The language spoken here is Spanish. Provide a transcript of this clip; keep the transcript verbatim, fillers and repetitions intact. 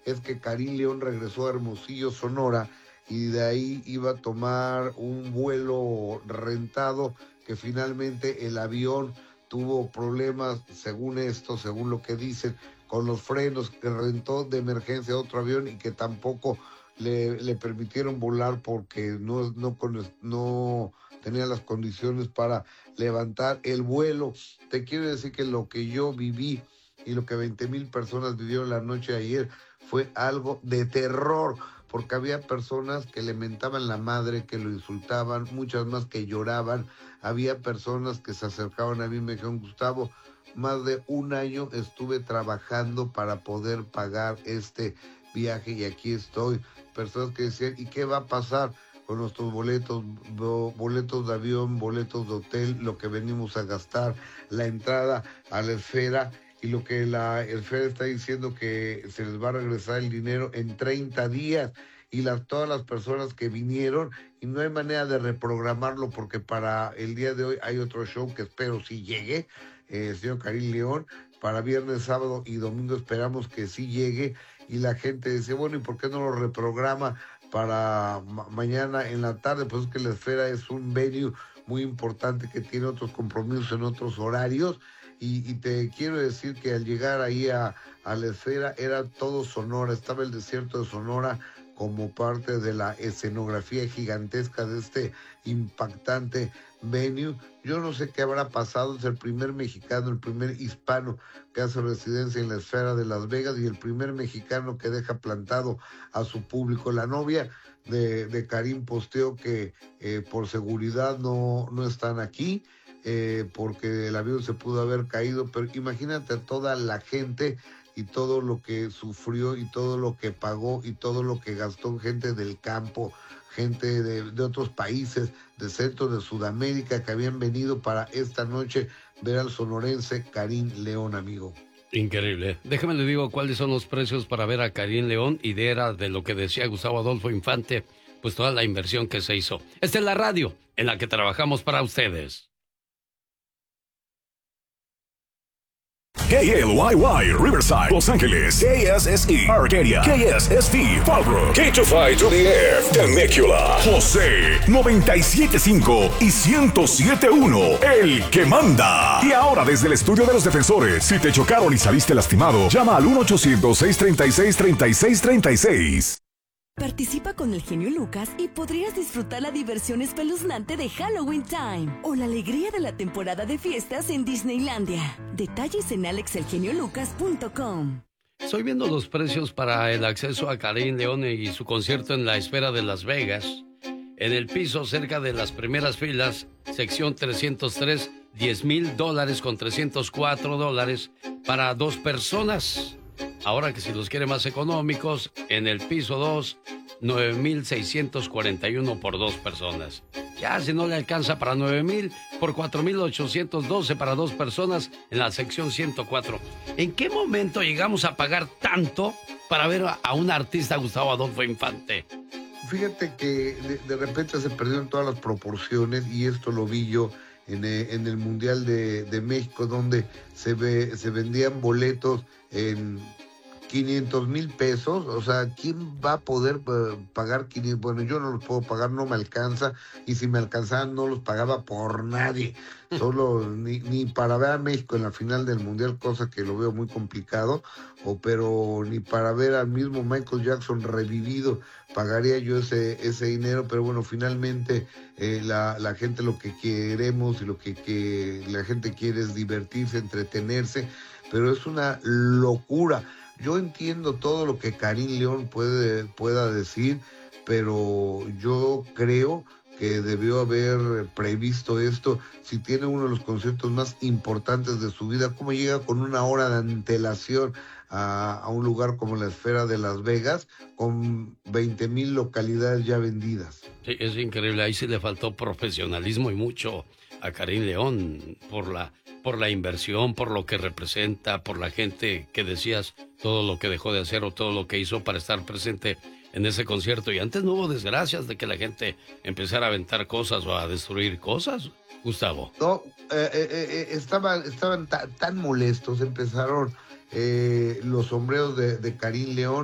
es que Karim León regresó a Hermosillo, Sonora, y de ahí iba a tomar un vuelo rentado, que finalmente el avión tuvo problemas, según esto, según lo que dicen, con los frenos, que rentó de emergencia otro avión y que tampoco le, le permitieron volar porque no, no, no tenía las condiciones para levantar el vuelo. Te quiero decir que lo que yo viví y lo que veinte mil personas vivieron la noche de ayer fue algo de terror, porque había personas que le mentaban la madre, que lo insultaban, muchas más que lloraban. Había personas que se acercaban a mí y me dijeron: Gustavo, más de un año estuve trabajando para poder pagar este viaje y aquí estoy. Personas que decían: ¿y qué va a pasar con nuestros boletos, boletos de avión, boletos de hotel, lo que venimos a gastar, la entrada a la esfera? Y lo que la esfera está diciendo, que se les va a regresar el dinero en treinta días. Y las, todas las personas que vinieron, y no hay manera de reprogramarlo, porque para el día de hoy hay otro show que espero si llegue, eh, el señor Karim León, para viernes, sábado y domingo esperamos que sí llegue. Y la gente dice: bueno, ¿y por qué no lo reprograma para ma- mañana en la tarde? Pues es que la esfera es un venue muy importante que tiene otros compromisos en otros horarios. Y, y te quiero decir que al llegar ahí a, a la esfera era todo Sonora, estaba el desierto de Sonora como parte de la escenografía gigantesca de este impactante venue. Yo no sé qué habrá pasado, es el primer mexicano, el primer hispano que hace residencia en la esfera de Las Vegas y el primer mexicano que deja plantado a su público. La novia de, de Karim posteó que eh, por seguridad no, no están aquí, eh, porque el avión se pudo haber caído, pero imagínate a toda la gente y todo lo que sufrió y todo lo que pagó y todo lo que gastó gente del campo, gente de, de otros países, de Centro, de Sudamérica, que habían venido para esta noche ver al sonorense Karim León, amigo. Increíble. Déjame le digo cuáles son los precios para ver a Karim León, y de era de lo que decía Gustavo Adolfo Infante, pues toda la inversión que se hizo. Esta es la radio en la que trabajamos para ustedes. K L Y Y, Riverside, Los Ángeles, K S S E, Arcadia, K S S T, Fallbrook, K two five to the F, Temecula, José, noventa y siete punto cinco y ciento siete punto uno, el que manda. Y ahora desde el estudio de los defensores, si te chocaron y saliste lastimado, llama al uno ochocientos, seiscientos treinta y seis, treinta y seis treinta y seis. Participa con el genio Lucas y podrías disfrutar la diversión espeluznante de Halloween Time o la alegría de la temporada de fiestas en Disneylandia. Detalles en alex el genio lucas punto com. Estoy viendo los precios para el acceso a Karim León y su concierto en la Esfera de Las Vegas. En el piso, cerca de las primeras filas, sección trescientos tres, diez mil dólares con trescientos cuatro dólares para dos personas. Ahora que si los quiere más económicos, en el piso dos, nueve mil seiscientos cuarenta y uno por dos personas. Ya si no le alcanza para nueve mil, por cuatro mil ochocientos doce para dos personas en la sección ciento cuatro. ¿En qué momento llegamos a pagar tanto para ver a, a un artista, Gustavo Adolfo Infante? Fíjate que de, de repente se perdieron todas las proporciones, y esto lo vi yo en, eh, en el Mundial de, de México, donde se, ve, se vendían boletos en quinientos mil pesos. O sea, ¿quién va a poder uh, pagar quinientos? Bueno, yo no los puedo pagar, no me alcanza, y si me alcanzaban no los pagaba por nadie, solo ni, ni para ver a México en la final del Mundial, cosa que lo veo muy complicado, o pero ni para ver al mismo Michael Jackson revivido pagaría yo ese, ese dinero. Pero bueno, finalmente eh, la, la gente lo que queremos y lo que, que la gente quiere es divertirse, entretenerse, pero es una locura. Yo entiendo todo lo que Karim León puede, pueda decir, pero yo creo que debió haber previsto esto. Si tiene uno de los conciertos más importantes de su vida, ¿cómo llega con una hora de antelación a, a un lugar como la Esfera de Las Vegas con veinte mil localidades ya vendidas? Sí, es increíble. Ahí sí le faltó profesionalismo y mucho a Karim León por la, por la inversión, por lo que representa, por la gente que decías, todo lo que dejó de hacer o todo lo que hizo para estar presente en ese concierto. Y antes no hubo desgracias de que la gente empezara a aventar cosas o a destruir cosas, Gustavo. No, eh, eh, eh, estaban, estaban ta, tan molestos, empezaron eh, los sombreros de, de Karim León